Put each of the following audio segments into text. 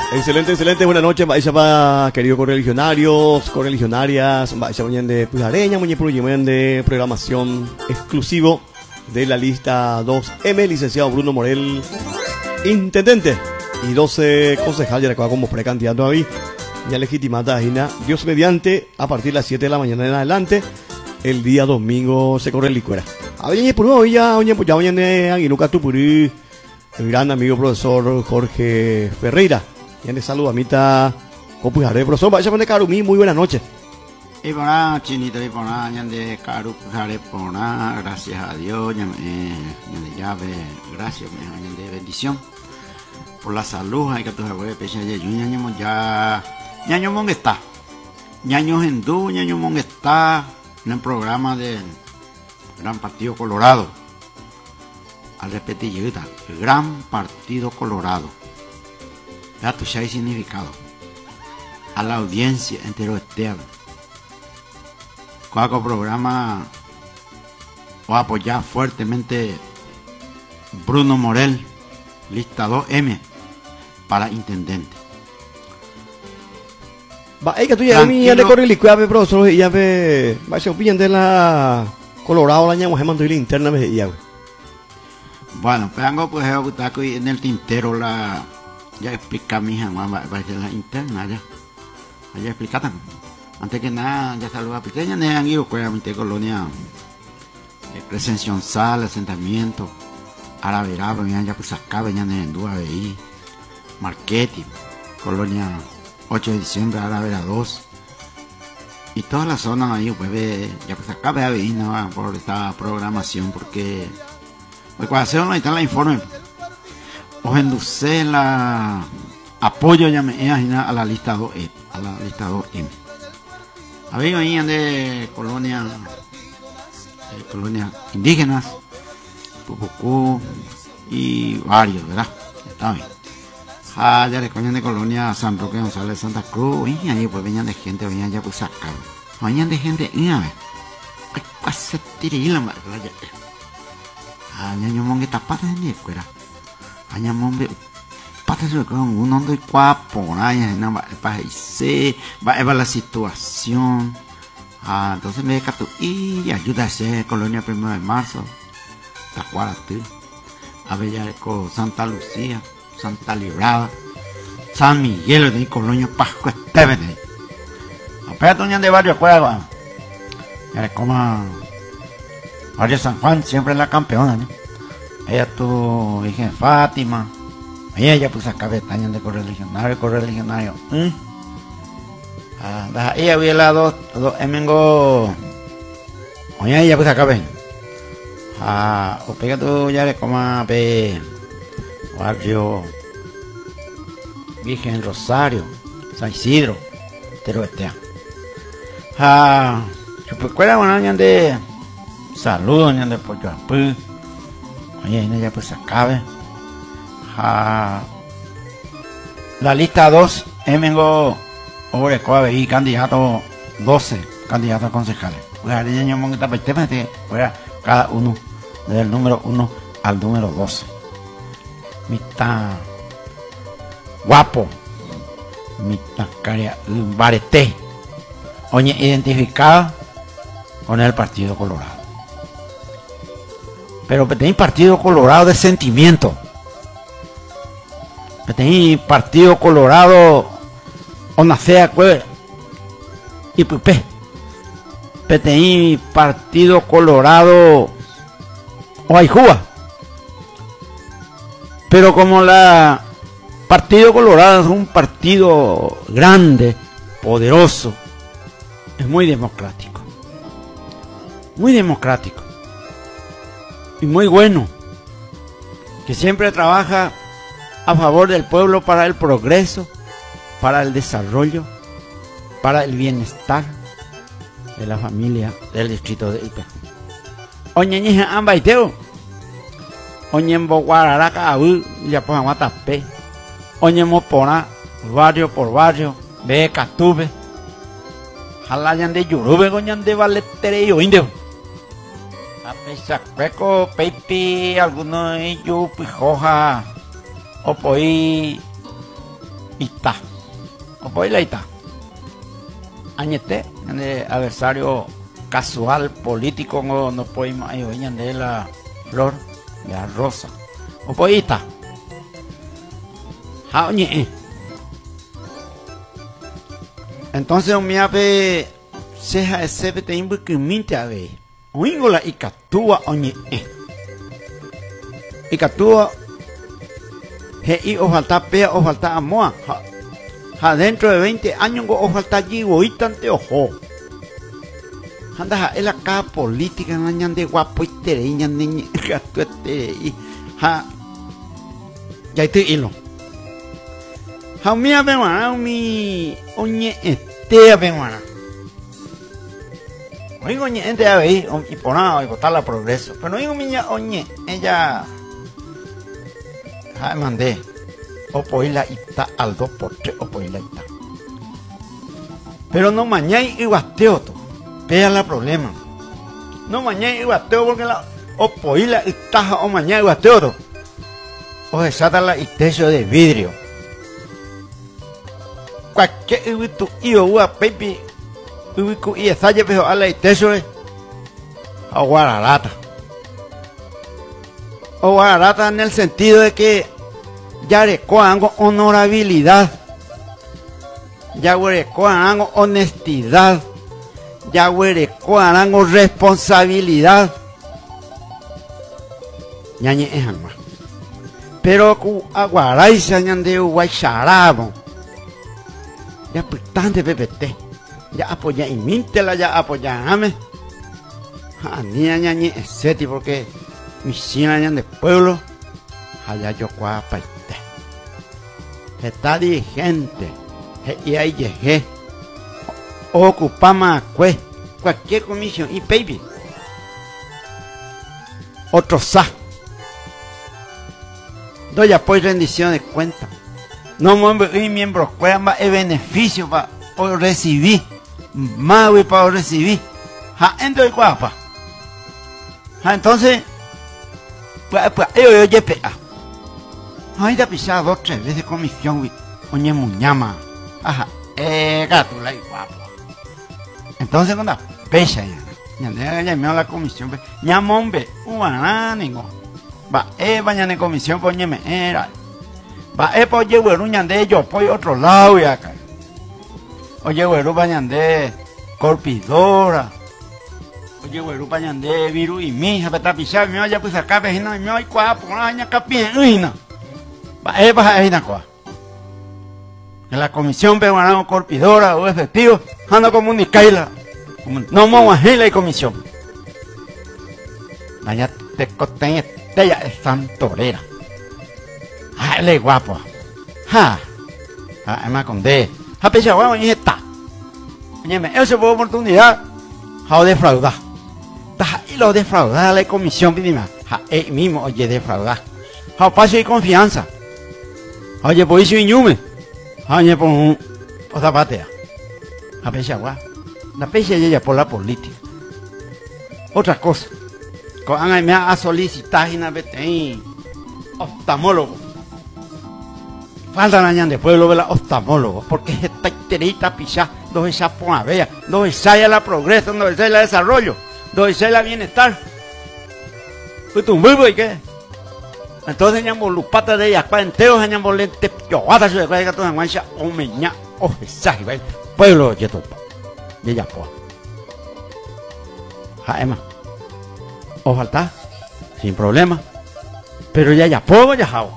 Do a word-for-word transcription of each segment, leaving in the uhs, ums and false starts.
Excelente, excelente, buenas noches, vaya para queridos correligionarios, correligionarias, vaya de Pujareña, muñe de programación exclusivo de la lista dos M, licenciado Bruno Morel, intendente, y doce concejales, ya como precandidato a mí, ya legitimada Gina, Dios mediante, a partir de las siete de la mañana en adelante, el día domingo se corre el licuera. A ver, por hoy ya, oye, pues ya, oye, de Aguiluca Tupurí, el gran amigo profesor Jorge Ferreira. Ya le saludo a mitad, compujaré, profesor, vaya a poner Carumí, muy buenas noches. Y por nada, chinito, y por nada, ya de Caru, por nada, gracias a Dios, ya de llave, gracias, ya de bendición, por la salud, hay que tu abuelo, pecha, ya, ya, ya, ñaño mon está, ñaño hindú, ñaño mon está, en el programa del Gran Partido Colorado, al repetir, el Gran Partido Colorado. Ya tu ya hay significado a la audiencia entero externa. Cuaco programa o apoyar fuertemente Bruno Morel, lista dos M para intendente. Va, es que tú ya me le corre el licuado, profesor, y ya ve, va a ser opinión de la Colorado, la ñamos, hemos mandado interna, me decía. Bueno, vengo pues en el tintero la. Ya explica mi hija, va a ser la interna ya. Allá explicaban. Antes que nada, ya saluda a pequeña, ne han ido pues a mi colonia eh, presencial, asentamiento, Aravera, ya pues acá venían en Dúa B I, Marketing, colonia ocho de diciembre, Aravera dos. Y toda la zona ahí, pues ve, ya pues acá ve a venir ¿no? por esta programación, porque pues cuando se ahí está la informe. Os enduce la apoyo ya me a la lista dos M, a la lista dos M. Había ahí de colonia eh, colonias indígenas, Pupucú y varios, ¿verdad? Está bien. Ah, ya le coñan de colonia San Roque González Santa Cruz, y ahí pues venían de gente, venían ya pues sacar. Venían de gente, y a ver. Ay, pase tirila, madre, ya. Ah, ñaño mongue tapate de escuela. Hanya mombe pata su con un hondo y cuapo ya no va para ese va a la situación. Ah, entonces me deja tu y ayuda a hacer colonia primero de marzo Tacuarate, Avellaco, Santa Lucía, Santa Librada, San Miguel de colonia Pascua Esteban. Apenas doña de varios juegos. Ya le coma María San Juan siempre es la campeona, ¿no? Ella tu Virgen Fátima, ella pues acá Betaña de correligionario, correligionario. ¿Mm? Ah, ella vi la dos, dos emengo. Oye, ella pues acá ven. Ah, o pega tu ya le coma ve barrio Virgen Rosario, San Isidro, pero este. Ah, pues cuál una de saludos ñan de Pollo Apú. Oye, ya pues se acabe. Ja. La lista dos, Emengo, Orecoa y candidato doce, candidatos concejales. Pues ahora ya no está para cada uno, desde el número uno al número doce. Mitad guapo, mitad caria, barete. Oye, identificada con el Partido Colorado. Pero tenéis Partido Colorado de sentimiento. Tenéis Partido Colorado ona fea pues y pues tenéis Partido Colorado o Aijúa. Pero como la Partido Colorado es un partido grande, poderoso, es muy democrático. Muy democrático. Y muy bueno, que siempre trabaja a favor del pueblo para el progreso, para el desarrollo, para el bienestar de la familia del distrito de Ipe. Oñeñe ambaiteo, oñembo guararaca aú, ya pues amatape, oñemo pona, barrio por barrio, ve catube, jalayan de yurube, goñan de valetere y oindeo. A pesar cueco, pepe, algunos de ellos, pijoja, o poí, Ita. Opoy la ita. Añete, de adversario casual, político, no, no podemos ir de la flor, de la rosa. Opoy ita. Ha oñe. Entonces, un miape, seja ese te imbuquiminte a ver. Oingola y catúa oñe. Y catúa. Y o falta pea o falta amoa. Ha, ha dentro de veinte años o falta allí o tante ojo. Anda es la cara política nañan de guapo y tereña niña gato y ha ya estoy hilo. Ha mía bemana mi oñe este bemana. Oigo oñe este a ver y por nada y botar la progreso. Pero oigo miña oñe ella ha mandé o poila ita al dos por tres o poila ita. Pero no mañana y guasteo to. Vea la problema. No mañana y guasteo porque la o poila ita o mañana y guasteo to. O desata la iteso de vidrio. Cualquier ubitu iyo ua pepi ubiku y esaye pero a la iteso de a guararata. O guararata en el sentido de que ya recoango honorabilidad, ya recoango honestidad, ya recoango responsabilidad. Ñañe es alma. Pero cu aguaray se añande guaycharabo. Ya pritante ppt. Ya apoya y mintela ya apoya ame. Ah, ni ñañe es seti porque mi sina ñan de pueblo. Allá yo cuapa. Está dirigente y ahí llegué ocupamos cualquier comisión y baby otro sa doy apoyo rendición de cuenta no me miembros puedan más el beneficio para recibir más para recibir ja entonces guapa ja entonces pues pues yo yo ya pega. Ay, da pisado dos tres veces comisión, oñe muñama. Ajá, eh, gato, la guapo. Entonces, cuando pesa ya, ya llamó a la comisión, ya mombe, uanánigo. Va, eh, bañan en comisión, poñeme, era. Va, eh, pues, oye, güero, ñande, yo, pues, otro lado, ya, acá. Oye, güero, bañan de corpidora. Oye, güero, bañan de virus y mija, pero está pisado, me vaya, pues, acá, vecino, me voy, guapo, no, ya, capien, uy, no. Es baja en la comisión peruana corpidora o efectivo anda comunicarla no vamos a hacer la comisión vaya te coten ella es santorera ah le guapo ja ah es más con de ja pecha guapo y está oye eso fue oportunidad ja defraudar ta y lo defraudar la comisión mínima ja él mismo oye defraudar ja paso y confianza. Oye, pues hizo iñume. Oye, pues un zapatea. A pesar agua. La pesca ella por la política. Otra cosa. Cuando me ha solicitado una vez oftalmólogo. Falta la de pueblo de la oftalmólogo. Porque esta enterita pisar. Dos esas pona vea. Dos esas la progreso. Dos esas la desarrollo. Dos esas la bienestar. Pues tú muy y qué. Entonces ñambo lupata de ellas para enteros ñambo lente pioada se le gato en mancha o meña o mensaje ve pueblo de topa de ya po jaema o falta sin problema pero ya ya po ya jao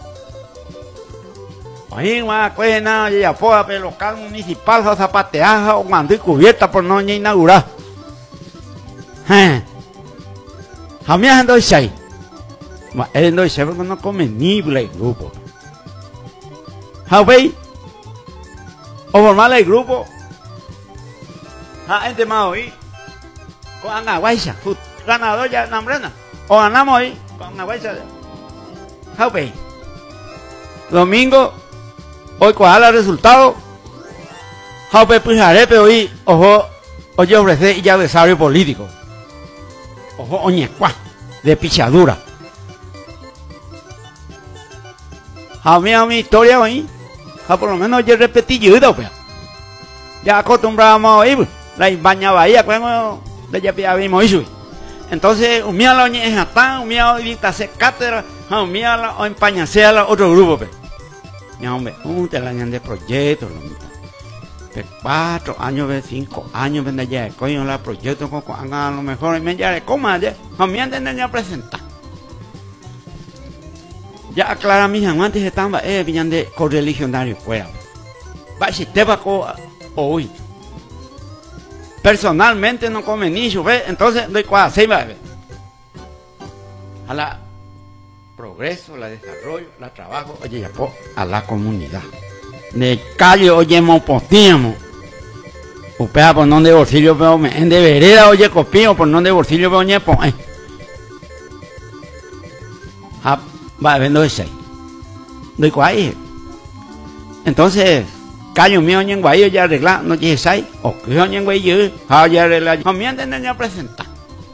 ahí va cuena ya ya po pero local municipal o zapateaja o mando y cubierta por no inaugurar eh jamia ando sai mà em nói sẽ nó có mình nghi lại grupo how bay o formal el grupo ha ente más hoy con anga guaysa fut ganador ya nambrena o ganamos hoy con anga guaysa how bay domingo hoy cuál el resultado how bay pues haré pero hoy ojo oye ofrecer ya adversario político ojo oñecua de pichadura. A mí, a mi historia ahí, Ah, por lo menos yo repetí yo, pues. Ya acostumbrábamos a oír, la baña bahía, cuando de ya habíamos oído. Entonces, un mía la oñe jatán, un mía ahorita hacer cátedra, un mía la o empañarse a la otro grupo, pues. Ya, hombre, un te la añan de proyectos, de cuatro años, de cinco años, de ya, coño, la proyecto, a lo mejor, me ya de coma, ya, a mí antes de ya presentar. Ya aclara mi hija, antes estaba, eh, viñan de correligionario fuera. Va, si te va a hoy. Personalmente no come ni ve, entonces doy cuadra, se va a ver. A la progreso, la desarrollo, la trabajo, oye, ya po, a la comunidad. De calle, oye, mopotíamos. Upea por no de bolsillo, pero me en de vereda, oye, copío, por no de bolsillo, pero oye, pues. Ah, va, vendo de seis. Doy cuadra. Entonces, callo mío en guayo ya arregla, no llegues seis. O que yo en guayo, ya arregla. A mí antes de ya presentar.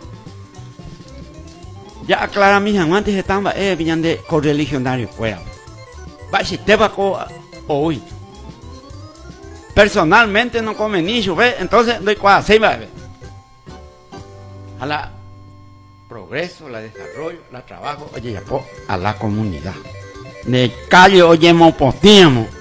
Ya aclara mi hija, antes estaba, eh, viñan de correligionario fuera. Va, si te va a hoy. Personalmente no come ni ve, entonces doy cuadra, se va a ver. A la progreso, la desarrollo, la trabajo, oye, ya po, a la comunidad. De calle, oye, mopotíamos.